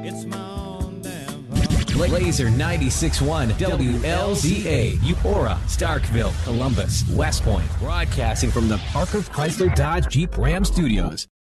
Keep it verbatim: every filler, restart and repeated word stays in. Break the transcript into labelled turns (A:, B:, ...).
A: It's my own damn fault.
B: Laser ninety-six point one W L Z A, Eupora, Starkville, Columbus, West Point. Broadcasting from the Parker Chrysler Dodge Jeep Ram Studios.